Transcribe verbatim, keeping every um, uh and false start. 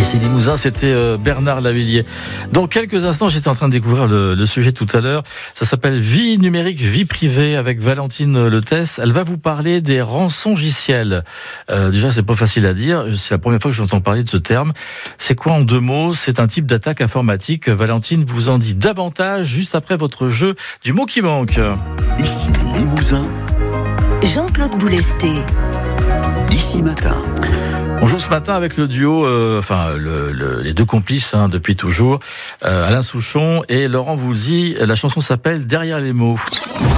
Ici Limousin, c'était Bernard Lavilliers. Dans quelques instants, j'étais en train de découvrir le, le sujet tout à l'heure. Ça s'appelle Vie numérique, vie privée avec Valentine Letès. Elle va vous parler des rançongiciels. Euh, déjà, c'est pas facile à dire. C'est la première fois que j'entends parler de ce terme. C'est quoi en deux mots? C'est un type d'attaque informatique. Valentine vous en dit davantage juste après votre jeu du mot qui manque. Ici Limousin. Jean-Claude Boulesté. Ici Matin. On joue ce matin avec le duo, euh, enfin le, le, les deux complices hein, depuis toujours, euh, Alain Souchon et Laurent Voulzy. La chanson s'appelle Derrière les mots.